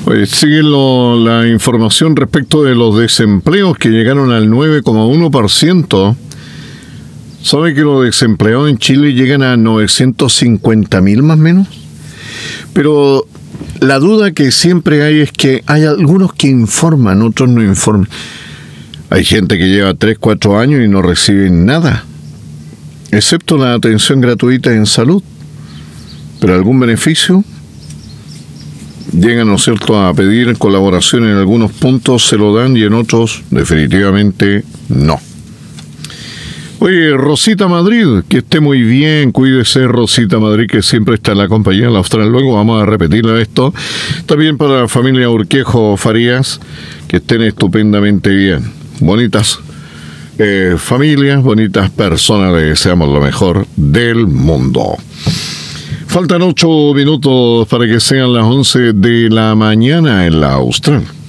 Oye, sigue la información respecto de los desempleos que llegaron al 9,1%. ¿Sabe que los desempleados en Chile llegan a 950.000 más o menos? Pero la duda que siempre hay es que hay algunos que informan, otros no informan. Hay gente que lleva 3, 4 años y no reciben nada, excepto la atención gratuita en salud. Pero algún beneficio, llegan, ¿no es cierto?, a pedir colaboración en algunos puntos, se lo dan, y en otros definitivamente no. Oye, Rosita Madrid, que esté muy bien, cuídese Rosita Madrid, que siempre está en la compañía de la Austral. Luego vamos a repetirle esto. También para la familia Urquejo Farías, que estén estupendamente bien. Bonitas familias, bonitas personas, les deseamos lo mejor del mundo. Faltan 8 minutos para que sean las 11 de la mañana en la Austral.